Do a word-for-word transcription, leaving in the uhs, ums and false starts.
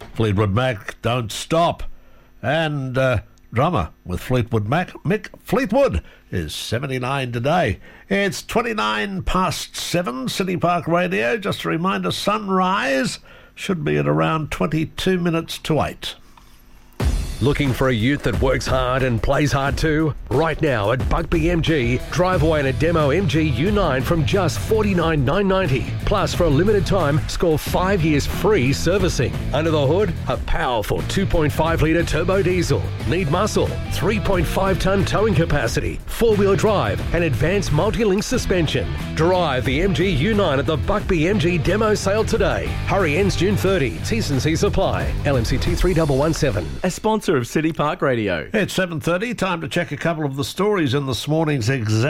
Fleetwood Mac, Don't Stop. And uh, drummer with Fleetwood Mac, Mick Fleetwood, is seventy-nine today. It's twenty-nine past seven, City Park Radio. Just a reminder, sunrise should be at around twenty-two minutes to eight. Looking for a ute that works hard and plays hard too? Right now at Buckby M G, drive away in a demo M G U nine from just forty-nine thousand nine hundred ninety dollars. Plus, for a limited time, score five years free servicing. Under the hood, a powerful two point five litre turbo diesel. Need muscle, three point five tonne towing capacity, four-wheel drive and advanced multi-link suspension. Drive the M G U nine at the Buckby M G demo sale today. Hurry, ends June thirtieth. T's and C's apply. L M C T three one one seven. A sponsor of City Park Radio. It's seven thirty, time to check a couple of the stories in this morning's exam.